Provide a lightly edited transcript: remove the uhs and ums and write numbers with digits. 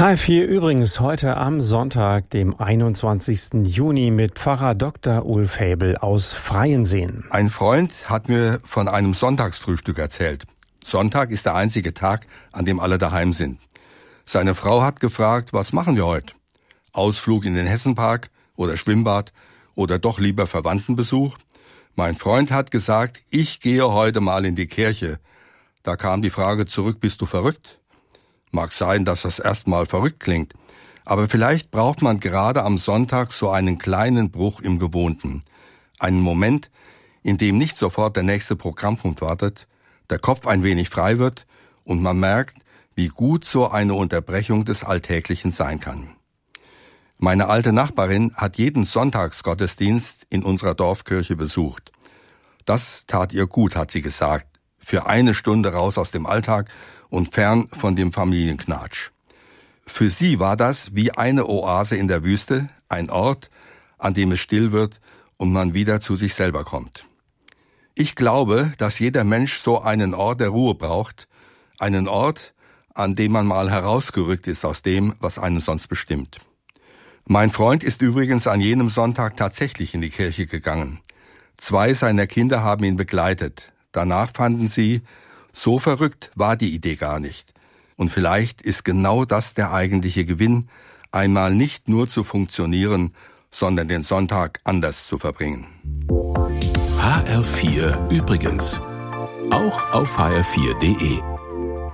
HR4 übrigens heute am Sonntag, dem 21. Juni mit Pfarrer Dr. Ulf Häbel aus Freienseen. Ein Freund hat mir von einem Sonntagsfrühstück erzählt. Sonntag ist der einzige Tag, an dem alle daheim sind. Seine Frau hat gefragt, was machen wir heute? Ausflug in den Hessenpark oder Schwimmbad oder doch lieber Verwandtenbesuch? Mein Freund hat gesagt, ich gehe heute mal in die Kirche. Da kam die Frage zurück, bist du verrückt? Mag sein, dass das erstmal verrückt klingt, aber vielleicht braucht man gerade am Sonntag so einen kleinen Bruch im Gewohnten. Einen Moment, in dem nicht sofort der nächste Programmpunkt wartet, der Kopf ein wenig frei wird und man merkt, wie gut so eine Unterbrechung des Alltäglichen sein kann. Meine alte Nachbarin hat jeden Sonntagsgottesdienst in unserer Dorfkirche besucht. Das tat ihr gut, hat sie gesagt, für eine Stunde raus aus dem Alltag und fern von dem Familienknatsch. Für sie war das wie eine Oase in der Wüste, ein Ort, an dem es still wird und man wieder zu sich selber kommt. Ich glaube, dass jeder Mensch so einen Ort der Ruhe braucht, einen Ort, an dem man mal herausgerückt ist aus dem, was einen sonst bestimmt. Mein Freund ist übrigens an jenem Sonntag tatsächlich in die Kirche gegangen. 2 seiner Kinder haben ihn begleitet. Danach fanden sie, so verrückt war die Idee gar nicht. Und vielleicht ist genau das der eigentliche Gewinn, einmal nicht nur zu funktionieren, sondern den Sonntag anders zu verbringen. HR4 übrigens. Auch auf hr4.de.